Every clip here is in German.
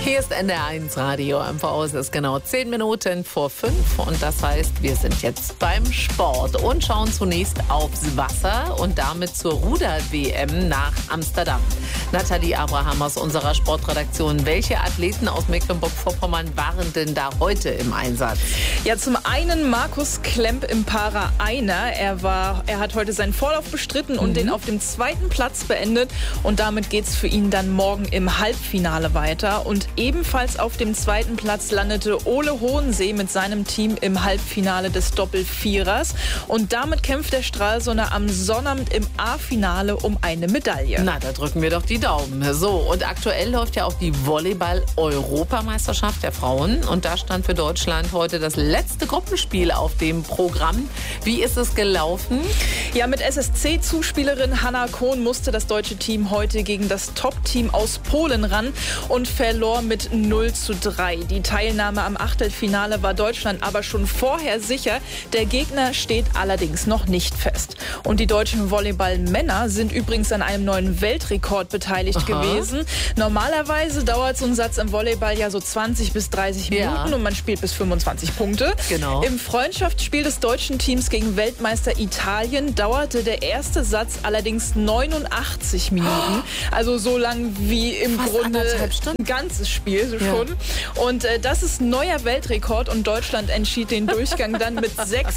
Hier ist NDR1 Radio MV. Es ist genau 10 Minuten vor 5 und das heißt, wir sind jetzt beim Sport und schauen zunächst aufs Wasser und damit zur Ruder-WM nach Amsterdam. Nathalie Abraham aus unserer Sportredaktion. Welche Athleten aus Mecklenburg-Vorpommern waren denn da heute im Einsatz? Ja, zum einen Markus Klemp im Para-Einer. Er hat heute seinen Vorlauf bestritten und den auf dem 2. Platz beendet. Und damit geht es für ihn dann morgen im Halbfinale weiter. Und ebenfalls auf dem 2. Platz landete Ole Hohensee mit seinem Team im Halbfinale des Doppelvierers. Und damit kämpft der Stralsunder am Sonnabend im A-Finale um eine Medaille. Na, da drücken wir doch die Daumen. So, und aktuell läuft ja auch die Volleyball-Europameisterschaft der Frauen. Und da stand für Deutschland heute das letzte Gruppenspiel auf dem Programm. Wie ist es gelaufen? Ja, mit SSC-Zuspielerin Hanna Kohn musste das deutsche Team heute gegen das Top-Team aus Polen ran und verlor mit 0:3. Die Teilnahme am Achtelfinale war Deutschland aber schon vorher sicher. Der Gegner steht allerdings noch nicht fest. Und die deutschen Volleyball-Männer sind übrigens an einem neuen Weltrekord beteiligt gewesen. Normalerweise dauert so ein Satz im Volleyball ja so 20 bis 30 Minuten und man spielt bis 25 Punkte. Genau. Im Freundschaftsspiel des deutschen Teams gegen Weltmeister Italien dauerte der erste Satz allerdings 89 Minuten. Also so lang wie im Grunde ein ganzes Spiel schon. Und das ist neuer Weltrekord und Deutschland entschied den Durchgang dann mit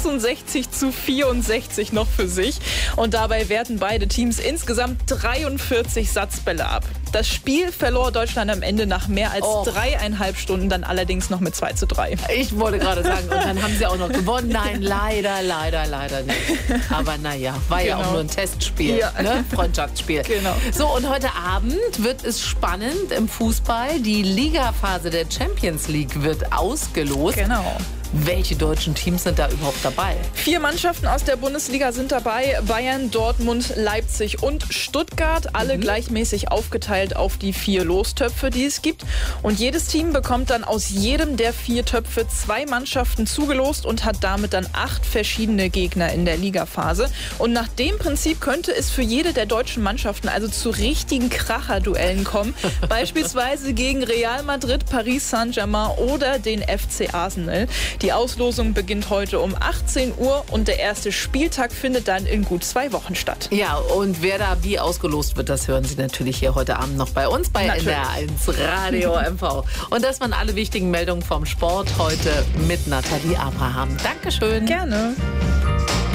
66:64 noch für sich. Und dabei werten beide Teams insgesamt 43 Satzbälle ab. Das Spiel verlor Deutschland am Ende nach mehr als 3,5 Stunden, dann allerdings noch mit 2:3. Ich wollte gerade sagen, und dann haben sie auch noch gewonnen. Nein, leider nicht. Aber naja, war ja auch nur ein Testspiel, ne? Freundschaftsspiel. Genau. So, und heute Abend wird es spannend im Fußball. Die Ligaphase der Champions League wird ausgelost. Genau. Welche deutschen Teams sind da überhaupt dabei? 4 Mannschaften aus der Bundesliga sind dabei. Bayern, Dortmund, Leipzig und Stuttgart. Alle gleichmäßig aufgeteilt auf die 4 Lostöpfe, die es gibt. Und jedes Team bekommt dann aus jedem der 4 Töpfe 2 Mannschaften zugelost und hat damit dann 8 verschiedene Gegner in der Ligaphase. Und nach dem Prinzip könnte es für jede der deutschen Mannschaften also zu richtigen Kracher-Duellen kommen. Beispielsweise gegen Real Madrid, Paris Saint-Germain oder den FC Arsenal. Die Auslosung beginnt heute um 18 Uhr und der erste Spieltag findet dann in gut 2 Wochen statt. Ja, und wer da wie ausgelost wird, das hören Sie natürlich hier heute Abend noch bei uns bei NDR1 Radio MV. Und das waren alle wichtigen Meldungen vom Sport heute mit Nathalie Abraham. Dankeschön. Gerne.